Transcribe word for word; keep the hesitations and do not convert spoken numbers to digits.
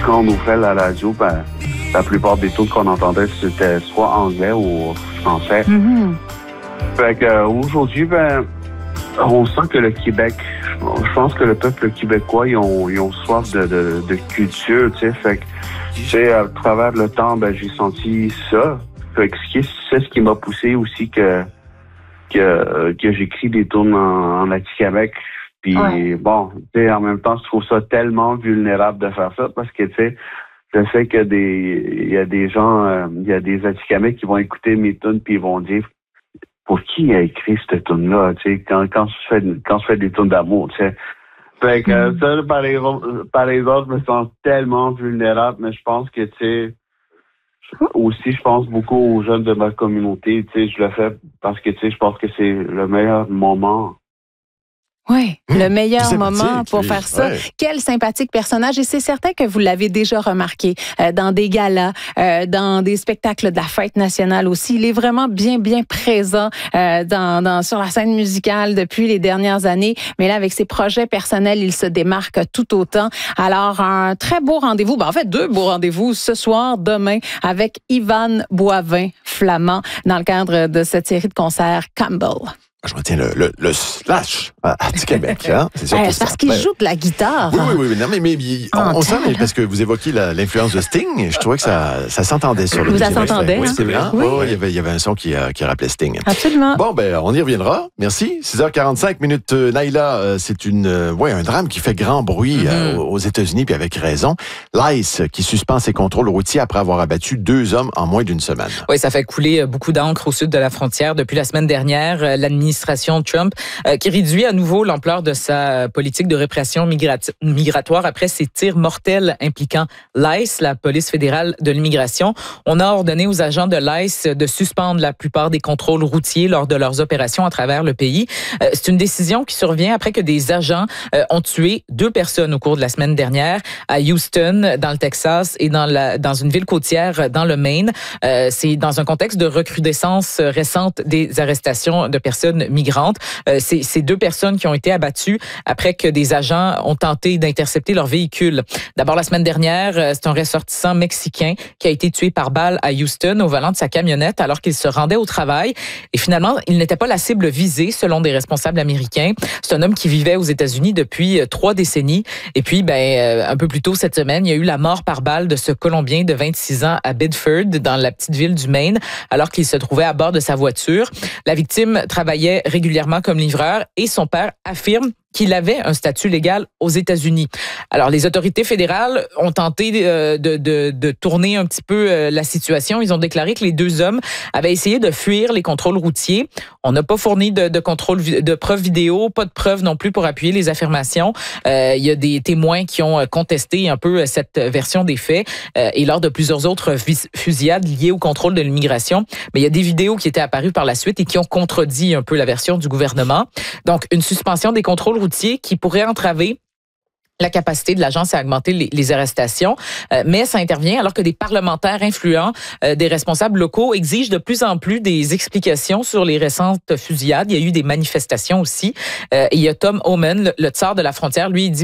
quand on ouvrait la radio, ben, la plupart des tunes qu'on entendait, c'était soit anglais ou français. Mm-hmm. Fait que, euh, aujourd'hui, ben, on sent que le Québec, je pense que le peuple québécois, ils ont, ils ont soif de, de, de culture, tu sais. Fait que, tu sais, à travers le temps, ben, j'ai senti ça. Fait que c'est ce qui m'a poussé aussi que, que, que j'écris des tunes en, en Atikamekw. Puis, ouais. bon, tu sais, en même temps, je trouve ça tellement vulnérable de faire ça parce que, tu sais, je sais que des, il y a des gens, euh, il y a des Atikamekw qui vont écouter mes tunes puis ils vont dire, pour qui a écrit cette tune-là, tu sais, quand, quand je fais, quand je fais des tunes d'amour, tu sais. Fait que, mm. ça, par exemple, par exemple, je me sens tellement vulnérable, mais je pense que, tu sais, aussi, je pense beaucoup aux jeunes de ma communauté, tu sais, je le fais parce que, tu sais, je pense que c'est le meilleur moment. Oui, mmh, le meilleur moment pour oui, faire ça. Ouais. Quel sympathique personnage. Et c'est certain que vous l'avez déjà remarqué euh, dans des galas, euh, dans des spectacles de la fête nationale aussi. Il est vraiment bien, bien présent euh, dans, dans, sur la scène musicale depuis les dernières années. Mais là, avec ses projets personnels, il se démarque tout autant. Alors, un très beau rendez-vous. Ben, en fait, deux beaux rendez-vous ce soir, demain, avec Yvan Boivin, flamand, dans le cadre de cette série de concerts Campbell. Je retiens le, le, le slash à Atikamekw. Hein? C'est euh, parce qu'il joue de la guitare. Oui, oui, oui. Non, mais, mais on, on sent, mais parce que vous évoquiez la, l'influence de Sting, je trouvais que ça, ça s'entendait sur le Vous ça s'entendait, Oui, hein? c'est vrai. Oui. Oh, il, y avait, il y avait un son qui, qui rappelait Sting. Absolument. Bon, ben, on y reviendra. Merci. six heures quarante-cinq minutes. Naïla, c'est une, ouais, un drame qui fait grand bruit mm-hmm. euh, aux États-Unis, puis avec raison. L'ICE qui suspend ses contrôles routiers après avoir abattu deux hommes en moins d'une semaine. Oui, ça fait couler beaucoup d'encre au sud de la frontière. Depuis la semaine dernière, l'administration Trump Euh, qui réduit à nouveau l'ampleur de sa politique de répression migrat- migratoire après ces tirs mortels impliquant l'ICE, la police fédérale de l'immigration. On a ordonné aux agents de l'ICE de suspendre la plupart des contrôles routiers lors de leurs opérations à travers le pays. Euh, c'est une décision qui survient après que des agents euh, ont tué deux personnes au cours de la semaine dernière à Houston, dans le Texas, et dans, la, dans une ville côtière dans le Maine. Euh, c'est dans un contexte de recrudescence récente des arrestations de personnes migrantes. Euh, c'est, c'est deux personnes qui ont été abattues après que des agents ont tenté d'intercepter leur véhicule. D'abord, la semaine dernière, c'est un ressortissant mexicain qui a été tué par balle à Houston au volant de sa camionnette alors qu'il se rendait au travail. Et finalement, il n'était pas la cible visée, selon des responsables américains. C'est un homme qui vivait aux États-Unis depuis trois décennies. Et puis, ben, un peu plus tôt cette semaine, il y a eu la mort par balle de ce Colombien de vingt-six ans à Bedford, dans la petite ville du Maine, alors qu'il se trouvait à bord de sa voiture. La victime travaillait régulièrement comme livreur et son père affirme qu'il avait un statut légal aux États-Unis. Alors, les autorités fédérales ont tenté de, de, de tourner un petit peu la situation. Ils ont déclaré que les deux hommes avaient essayé de fuir les contrôles routiers. On n'a pas fourni de, de contrôle de preuves vidéo, pas de preuves non plus pour appuyer les affirmations. Euh, il y a des témoins qui ont contesté un peu cette version des faits euh, et lors de plusieurs autres fusillades liées au contrôle de l'immigration. Mais il y a des vidéos qui étaient apparues par la suite et qui ont contredit un peu la version du gouvernement. Donc, une suspension des contrôles routiers qui pourrait entraver la capacité de l'agence à augmenter les, les arrestations, euh, mais ça intervient alors que des parlementaires influents, euh, des responsables locaux exigent de plus en plus des explications sur les récentes fusillades. Il y a eu des manifestations aussi. Euh, et il y a Tom Homan, le, le tsar de la frontière, lui, il dit